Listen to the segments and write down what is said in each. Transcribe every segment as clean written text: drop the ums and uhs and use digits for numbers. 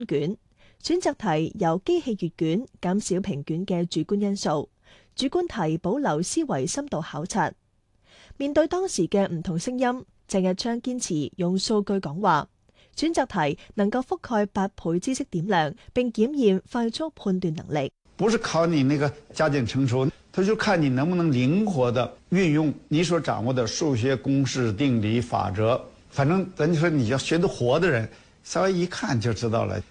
卷。選擇題由機器閱卷，減少評卷嘅主觀因素，主觀題保留思維深度考察。面對當時嘅唔同聲音，鄭日昌堅持用數據講話。選擇題能夠覆蓋8倍知識點量，並檢驗快速判斷能力。 不是考你那個加減乘除，他就看你能不能靈活地運用你所掌握的數學公式、定理、法則。反正咱就說你要學得活的人，稍微一看就知道了。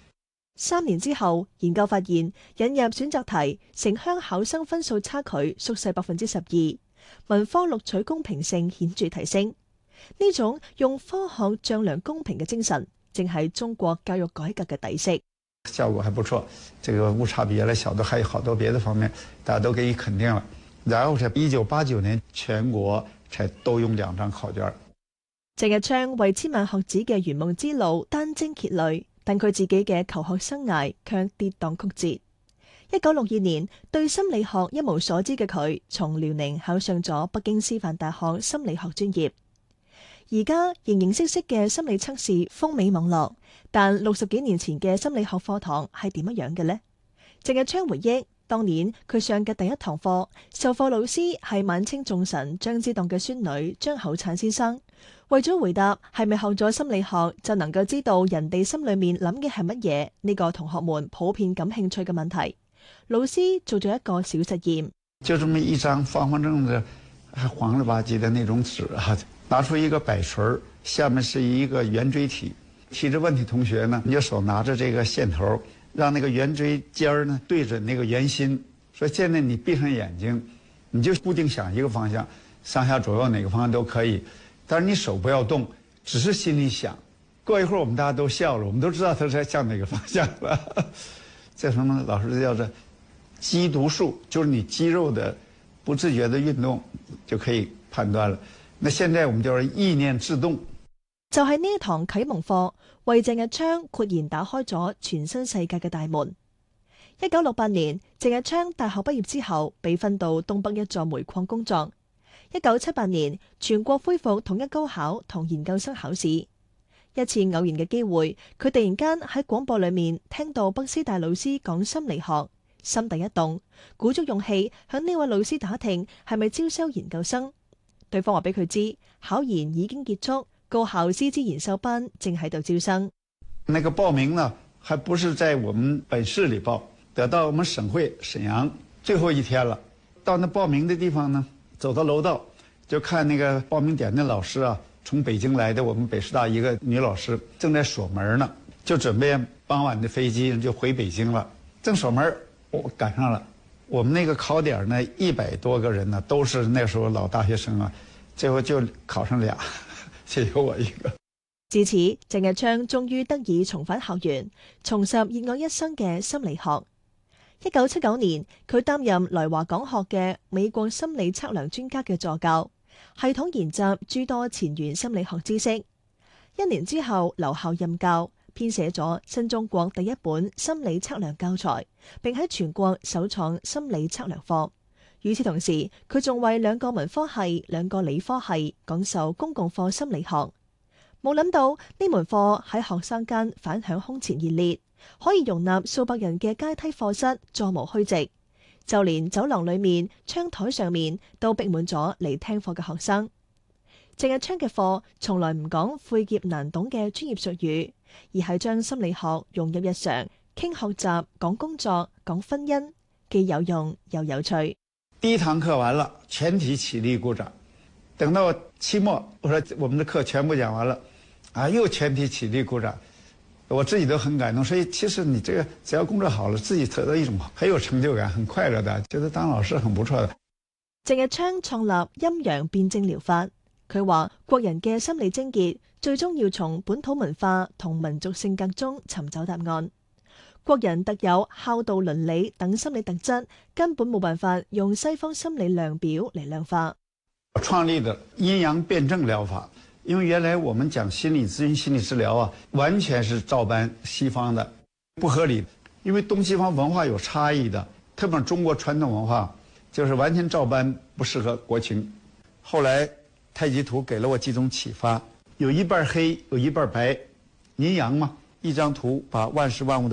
3年之後，研究發現引入選擇題，城鄉考生分數差距縮細12%，文科錄取公平性顯著提升。呢種用科學丈量公平嘅精神，正係中國教育改革嘅底色。 效果還不錯，這個誤差比原來小的還有好多別的方面，大家都給予肯定了。然後是1989年全國才都用2張考卷。 鄭日昌為千萬學子嘅圓夢之路殫精竭慮，但佢自己嘅求學生涯卻跌宕曲折。1962年對心理學一無所知嘅佢，從遼寧考上咗北京師範大學心理學專業。而家形形色色嘅心理測試風靡網絡，但60幾年前嘅心理學課堂係點樣嘅呢？鄭日昌回憶，當年佢上嘅第一堂課，授課老師係晚清重臣張之洞嘅孫女張厚燦先生。為咗回答係咪學咗心理學就能夠知道人哋心裏面諗嘅係乜嘢呢個同學們普遍感興趣嘅問題，老師做咗一個小實驗。 就這麼一張方方正正還黃了吧唧的那種紙啊，拿出一個擺錘，下面是一個圓錐體，提着問題同學呢，你就手拿着這個線頭，讓那個圓錐尖兒呢對準那個圓心，說現在你閉上眼睛，你就固定想一個方向，上下左右哪個方向都可以，但是你手不要動，只是心裡想。過一會兒我們大家都笑了，我們都知道他是向哪個方向了。這什麼老師叫做肌讀數，就是你肌肉的不自覺的運動就可以判斷了。那現在我們叫做意念自動。 就係呢一堂啟蒙課，為鄭日昌豁然打開咗全新世界嘅大門。1968年，鄭日昌大學畢業之後，被分到東北一座煤礦工作。1978年，全國恢復統一高考同研究生考試。一次偶然嘅機會，佢突然間喺廣播裏面聽到北師大老師講心理學，心底一動，鼓足勇氣向呢位老師打聽係咪招收研究生。對方話俾佢知，考研已經結束，高校師資研修班正喺度招生。 那個報名呢，還不是在我們本市裏報，得到我們省會瀋陽，最後一天了。到那報名的地方呢，走到樓道，就看那個報名點的老師啊，從北京來的我們北師大一個女老師正在鎖門呢，就準備傍晚的飛機就回北京了。正鎖門，我趕上了。我們那個考點呢，100多個人呢，都是那時候老大學生啊，最後就考上2，就有我一個。 自此，鄭日昌終於得以重返校園，重拾熱愛一生嘅心理學。1979年，佢擔任來華講學嘅美國心理測量專家嘅助教，系統研習諸多前沿心理學知識。1年之後留校任教，編寫咗新中國第一本心理測量教材，並喺全國首創心理測量課。與此同時，佢仲為2個文科系、2個理科系講授公共課心理學。冇諗到呢門課喺學生間反響空前熱烈，可以容納數百人嘅階梯課室座無虛席，就連走廊裏面、窗台上面都逼滿咗嚟聽課嘅學生。鄭日昌嘅課從來唔講晦澀難懂嘅專業術語，而係將心理學融入日常，傾學習、講工作、講婚姻，既有用又有趣。 第一堂課完了，全體起立鼓掌。等到期末，我說我們的課全部講完了，啊，又全體起立鼓掌。我自己都很感動，所以其實你這個只要工作好了，自己得到一種很有成就感、很快樂的，覺得當老師很不錯的。 鄭日昌創立陰陽辯證療法，佢話國人嘅心理症結最終要從本土文化同民族性格中尋找答案。國人特有孝道倫理等心理特質，根本冇辦法用西方心理量表嚟量化。 我創立的陰陽辯證療法，因為原來我們講心理諮詢、心理治療啊，完全是照搬西方的，不合理。因為東西方文化有差異的，特別中國傳統文化就是完全照搬，不適合國情。後來太極圖給了我幾種啟發，有一半黑，有一半白，陰陽嘛。 一张图把万事万物的